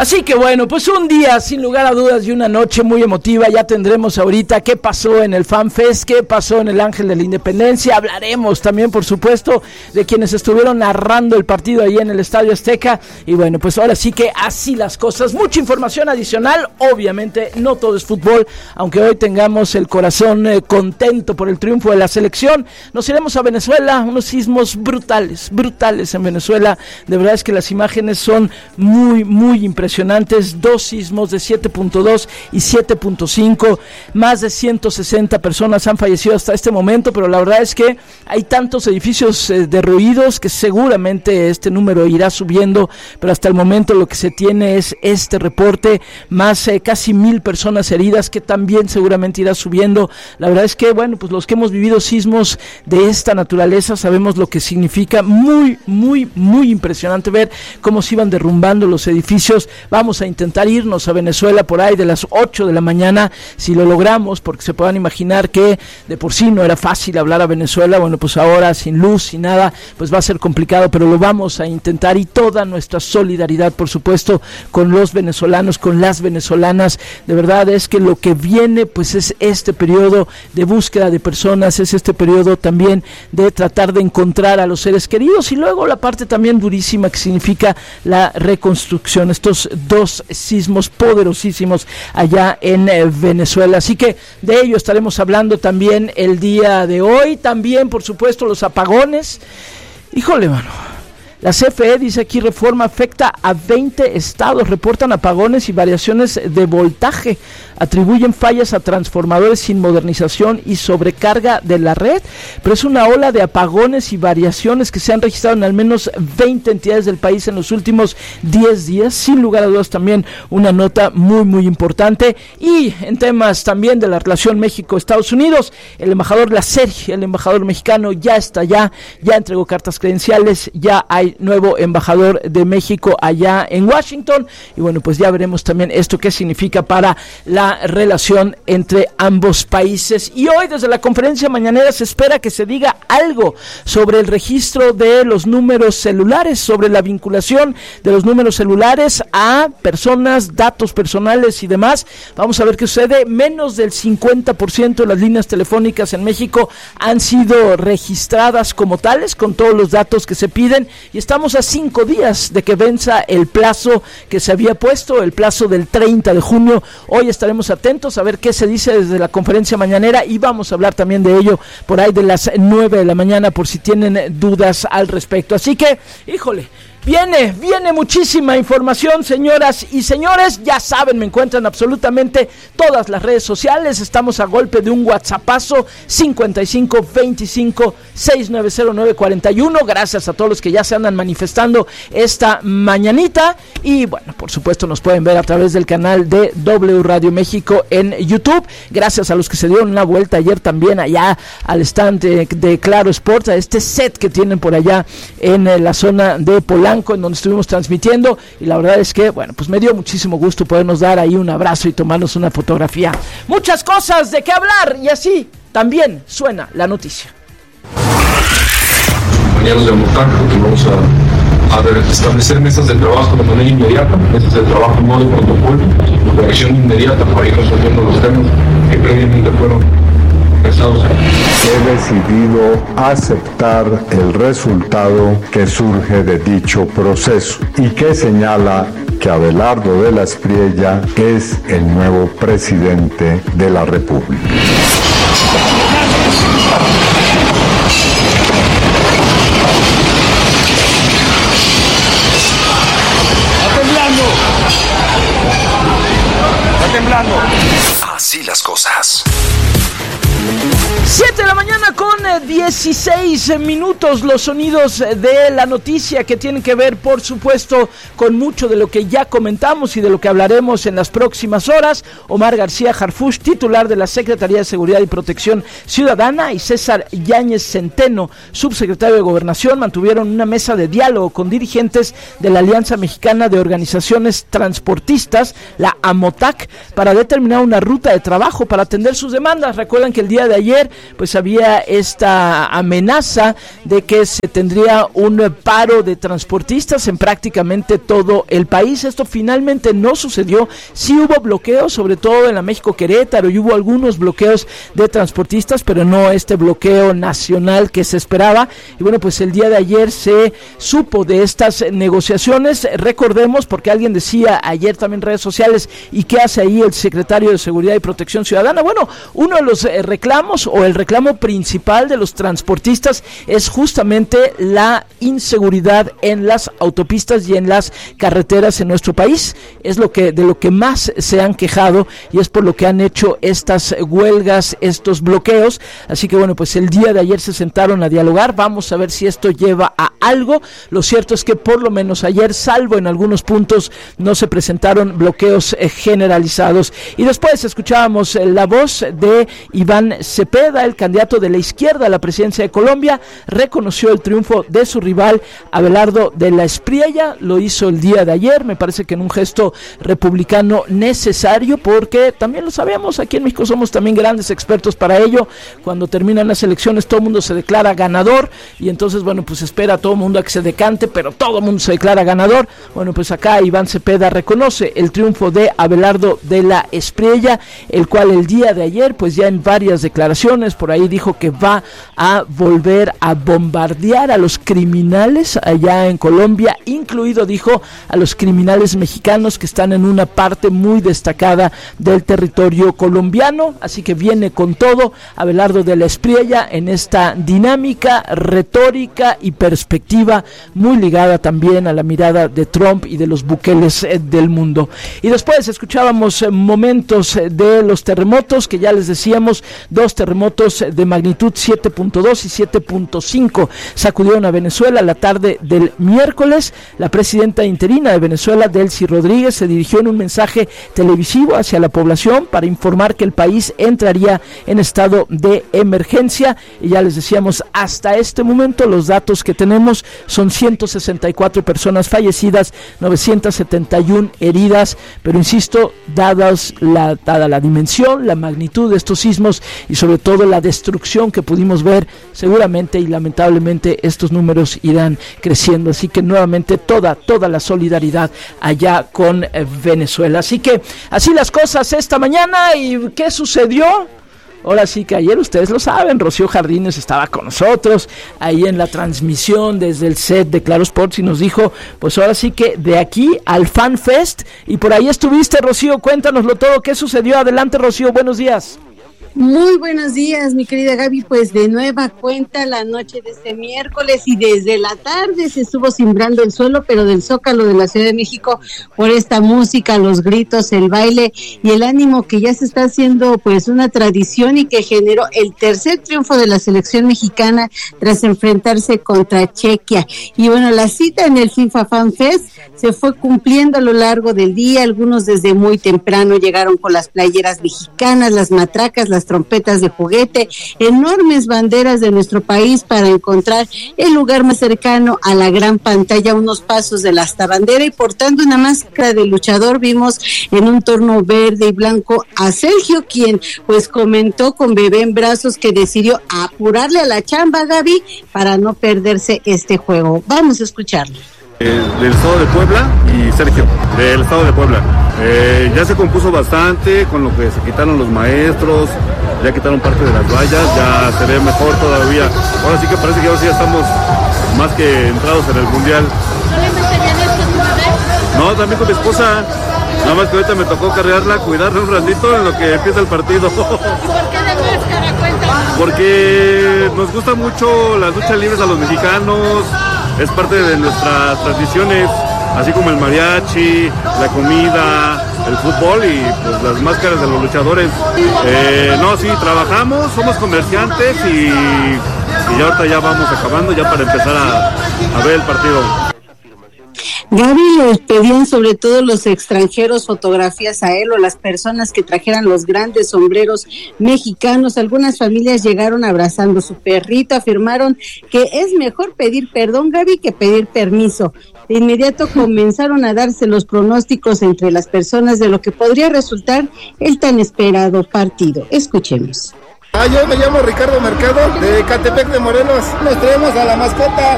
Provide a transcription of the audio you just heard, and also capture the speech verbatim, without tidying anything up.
Así que bueno, pues un día sin lugar a dudas y una noche muy emotiva. Ya tendremos ahorita qué pasó en el Fan Fest, qué pasó en el Ángel de la Independencia. Hablaremos también, por supuesto, de quienes estuvieron narrando el partido ahí en el Estadio Azteca. Y bueno, pues ahora sí que así las cosas. Mucha información adicional, obviamente no todo es fútbol, aunque hoy tengamos el corazón eh, contento por el triunfo de la selección. Nos iremos a Venezuela, unos sismos brutales, brutales en Venezuela. De verdad es que las imágenes son muy, muy impresionantes. Impresionantes, dos sismos de siete punto dos y siete punto cinco, más de ciento sesenta personas han fallecido hasta este momento, pero la verdad es que hay tantos edificios eh, derruidos que seguramente este número irá subiendo, pero hasta el momento lo que se tiene es este reporte, más eh, casi mil personas heridas, que también seguramente irá subiendo. La verdad es que, bueno, pues los que hemos vivido sismos de esta naturaleza sabemos lo que significa. Muy, muy, muy impresionante ver cómo se iban derrumbando los edificios. Vamos a intentar irnos a Venezuela por ahí de las ocho de la mañana, si lo logramos, porque se puedan imaginar que de por sí no era fácil hablar a Venezuela. Bueno, pues ahora sin luz, sin nada, pues va a ser complicado, pero lo vamos a intentar, y toda nuestra solidaridad, por supuesto, con los venezolanos, con las venezolanas. De verdad es que lo que viene, pues es este periodo de búsqueda de personas, es este periodo también de tratar de encontrar a los seres queridos, y luego la parte también durísima que significa la reconstrucción. Estos dos sismos poderosísimos allá en eh, Venezuela. Así que de ello estaremos hablando también el día de hoy. También, por supuesto, los apagones. Híjole, mano. La C F E dice aquí: Reforma afecta a veinte estados, reportan apagones y variaciones de voltaje, atribuyen fallas a transformadores sin modernización y sobrecarga de la red. Pero es una ola de apagones y variaciones que se han registrado en al menos veinte entidades del país en los últimos diez días. Sin lugar a dudas también una nota muy muy importante. Y en temas también de la relación México-Estados Unidos, el embajador Lacer, el embajador mexicano, ya está allá, ya entregó cartas credenciales, ya hay nuevo embajador de México allá en Washington. Y bueno, pues ya veremos también esto qué significa para la relación entre ambos países. Y hoy desde la conferencia mañanera se espera que se diga algo sobre el registro de los números celulares, sobre la vinculación de los números celulares a personas, datos personales y demás. Vamos a ver qué sucede. Menos del cincuenta por ciento de las líneas telefónicas en México han sido registradas como tales, con todos los datos que se piden, y estamos a cinco días de que venza el plazo que se había puesto, el plazo del treinta de junio. Hoy estaremos atentos a ver qué se dice desde la conferencia mañanera, y vamos a hablar también de ello por ahí de las nueve de la mañana, por si tienen dudas al respecto. Así que, híjole, Viene, viene muchísima información, señoras y señores. Ya saben, me encuentran absolutamente todas las redes sociales. Estamos a golpe de un WhatsAppazo, cincuenta y cinco veinticinco sesenta y nueve cero nueve cuarenta y uno. Gracias a todos los que ya se andan manifestando esta mañanita. Y bueno, por supuesto nos pueden ver a través del canal de W Radio México en YouTube. Gracias a los que se dieron una vuelta ayer también allá al stand de, de Claro Sports, a este set que tienen por allá en eh, la zona de Polanco, en donde estuvimos transmitiendo. Y la verdad es que, bueno, pues me dio muchísimo gusto podernos dar ahí un abrazo y tomarnos una fotografía. Muchas cosas de qué hablar, y así también suena la noticia. Compañeros de Motac, que vamos a, a establecer mesas de trabajo de manera inmediata, mesas de trabajo en modo protocolo, de acción inmediata para ir resolviendo los temas que previamente fueron. He decidido aceptar el resultado que surge de dicho proceso y que señala que Abelardo de la Espriella es el nuevo presidente de la República. Está temblando. Está temblando. Así las cosas. siete de la mañana con dieciséis minutos, los sonidos de la noticia que tienen que ver, por supuesto, con mucho de lo que ya comentamos y de lo que hablaremos en las próximas horas. Omar García Harfuch, titular de la Secretaría de Seguridad y Protección Ciudadana, y César Yáñez Centeno, subsecretario de Gobernación, mantuvieron una mesa de diálogo con dirigentes de la Alianza Mexicana de Organizaciones Transportistas, la AMOTAC, para determinar una ruta de trabajo para atender sus demandas. Recuerdan que el día de ayer pues había esta amenaza de que se tendría un paro de transportistas en prácticamente todo el país. Esto finalmente no sucedió. Sí hubo bloqueos, sobre todo en la México Querétaro, y hubo algunos bloqueos de transportistas, pero no este bloqueo nacional que se esperaba. Y bueno, pues el día de ayer se supo de estas negociaciones. Recordemos, porque alguien decía ayer también en redes sociales, ¿y qué hace ahí el secretario de Seguridad y Protección Ciudadana? Bueno, uno de los eh, reclamos o el reclamo principal de los transportistas es justamente la inseguridad en las autopistas y en las carreteras en nuestro país. Es lo que de lo que más se han quejado y es por lo que han hecho estas huelgas, estos bloqueos. Así que bueno, pues el día de ayer se sentaron a dialogar. Vamos a ver si esto lleva a algo. Lo cierto es que por lo menos ayer, salvo en algunos puntos, no se presentaron bloqueos eh, generalizados. Y después escuchábamos eh, la voz de Iván Cepeda, el candidato de la izquierda a la presidencia de Colombia. Reconoció el triunfo de su rival Abelardo de la Espriella. Lo hizo el día de ayer, me parece que en un gesto republicano necesario, porque también lo sabemos, aquí en México somos también grandes expertos para ello. Cuando terminan las elecciones todo el mundo se declara ganador y entonces bueno, pues espera a todo el mundo a que se decante, pero todo el mundo se declara ganador. Bueno, pues acá Iván Cepeda reconoce el triunfo de Abelardo de la Espriella, el cual el día de ayer, pues ya en varias declaraciones por ahí dijo que va a volver a bombardear a los criminales allá en Colombia, incluido, dijo, a los criminales mexicanos que están en una parte muy destacada del territorio colombiano. Así que viene con todo Abelardo de la Espriella en esta dinámica, retórica y perspectiva muy ligada también a la mirada de Trump y de los buqueles eh, del mundo. Y después escuchábamos eh, momentos eh, de los terremotos, que ya les decíamos, dos terremotos de magnitud siete punto dos y siete punto cinco sacudieron a Venezuela la tarde del miércoles. La presidenta interina de Venezuela, Delcy Rodríguez, se dirigió en un mensaje televisivo hacia la población para informar que el país entraría en estado de emergencia. Y ya les decíamos, hasta este momento los datos que tenemos son ciento sesenta y cuatro personas fallecidas, novecientas setenta y una heridas, pero insisto, dadas la, dada la dimensión, la magnitud de estos sismos y sobre todo la destrucción que pudimos ver, seguramente y lamentablemente estos números irán creciendo. Así que nuevamente toda, toda la solidaridad allá con eh, Venezuela. Así que así las cosas esta mañana. ¿Y qué sucedió? Ahora sí que ayer, ustedes lo saben, Rocío Jardines estaba con nosotros ahí en la transmisión desde el set de Claro Sports y nos dijo, pues ahora sí que de aquí al Fan Fest, y por ahí estuviste, Rocío, cuéntanoslo todo, ¿qué sucedió? Adelante, Rocío, buenos días. Muy buenos días, mi querida Gaby. Pues de nueva cuenta la noche de este miércoles y desde la tarde se estuvo cimbrando el suelo, pero del Zócalo de la Ciudad de México, por esta música, los gritos, el baile y el ánimo que ya se está haciendo pues una tradición y que generó el tercer triunfo de la selección mexicana tras enfrentarse contra Chequia. Y bueno, la cita en el FIFA Fan Fest se fue cumpliendo a lo largo del día. Algunos desde muy temprano llegaron con las playeras mexicanas, las matracas, las trompetas de juguete, enormes banderas de nuestro país para encontrar el lugar más cercano a la gran pantalla, unos pasos de la hasta bandera, y portando una máscara de luchador vimos en un torno verde y blanco a Sergio, quien pues comentó con bebé en brazos que decidió apurarle a la chamba, Gaby, para no perderse este juego. Vamos a escucharlo. Eh, del estado de Puebla y Sergio, del estado de Puebla. Eh, ya se compuso bastante con lo que se quitaron los maestros, ya quitaron parte de las vallas, ya se ve mejor todavía. Ahora sí que parece que ahora sí ya estamos más que entrados en el mundial. ¿Solamente vienes con tu bebé? No, también con mi esposa. Nada más que ahorita me tocó cargarla, cuidarla un ratito en lo que empieza el partido. ¿Y por qué de máscara? Cuéntanos. Porque nos gusta mucho las luchas libres a los mexicanos. Es parte de nuestras tradiciones, así como el mariachi, la comida, el fútbol y pues las máscaras de los luchadores. Eh, no, sí, trabajamos, somos comerciantes y, y ya ahorita ya vamos acabando ya para empezar a, a ver el partido. Gaby, les pedían sobre todo los extranjeros fotografías a él o las personas que trajeran los grandes sombreros mexicanos. Algunas familias llegaron abrazando a su perrito, afirmaron que es mejor pedir perdón, Gaby, que pedir permiso. De inmediato comenzaron a darse los pronósticos entre las personas de lo que podría resultar el tan esperado partido. Escuchemos. Ah, yo me llamo Ricardo Mercado, de Catepec de Morelos. Nos traemos a la mascota.